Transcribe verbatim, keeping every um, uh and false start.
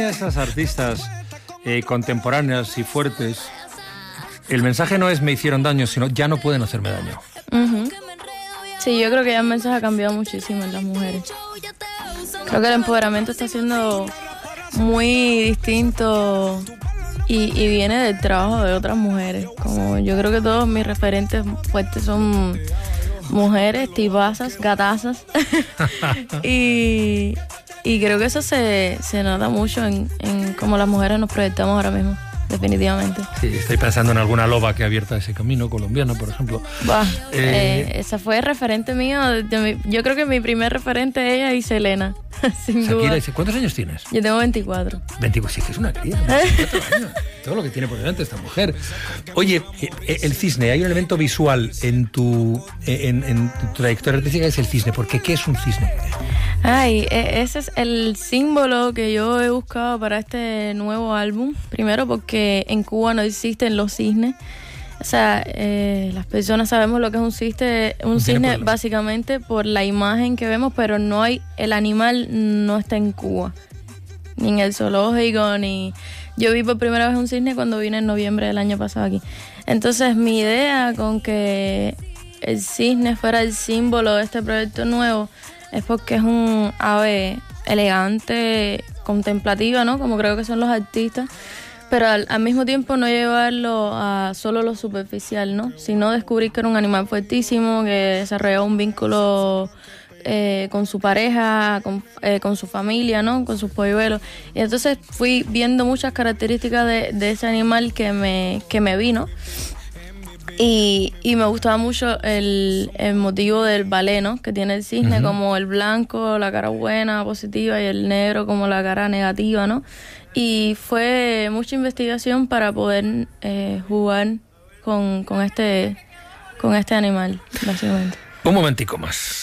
Esas artistas eh, contemporáneas y fuertes, el mensaje no es me hicieron daño, sino ya no pueden hacerme daño. Uh-huh. Sí, yo creo que ya el mensaje ha cambiado muchísimo en las mujeres. Creo que el empoderamiento está siendo muy distinto y, y viene del trabajo de otras mujeres. Como yo creo que todos mis referentes fuertes son mujeres, tipazas, gatazas. y, y creo que eso se, se nota mucho en, en cómo las mujeres nos proyectamos ahora mismo. Definitivamente. Sí, estoy pensando en alguna loba que ha abierto ese camino, colombiana, por ejemplo. Bah, eh, eh, esa fue referente mío. De, de mi, yo creo que mi primer referente es ella y Selena. Sin Shakira, duda. dice, ¿cuántos años tienes? Yo tengo veinticuatro. veinticuatro, sí que es una cría. veinticuatro años. Todo lo que tiene por delante esta mujer. Oye, el cisne, hay un elemento visual en tu, en, en tu trayectoria artística, es el cisne. ¿Por qué? ¿Qué es un cisne? Ay, ese es el símbolo que yo he buscado para este nuevo álbum. Primero porque en Cuba no existen los cisnes. O sea, eh, las personas sabemos lo que es un cisne, un cisne básicamente por la imagen que vemos, pero no hay, el animal no está en Cuba, ni en el zoológico, ni... Yo vi por primera vez un cisne cuando vine en noviembre del año pasado aquí. Entonces mi idea con que el cisne fuera el símbolo de este proyecto nuevo es porque es un ave elegante, contemplativa, ¿no? Como creo que son los artistas, pero al, al mismo tiempo no llevarlo a solo lo superficial, ¿no? Sino descubrir que era un animal fuertísimo, que desarrollaba un vínculo eh, con su pareja, con, eh, con su familia, ¿no? Con sus polluelos. Y entonces fui viendo muchas características de, de ese animal que me, que me vino. Y, y me gustaba mucho el, el motivo del ballet, ¿no? Que tiene el cisne, uh-huh. Como el blanco, la cara buena, positiva, y el negro como la cara negativa, ¿no? Y fue mucha investigación para poder eh, jugar con, con, este, con este animal, básicamente. Un momentico más.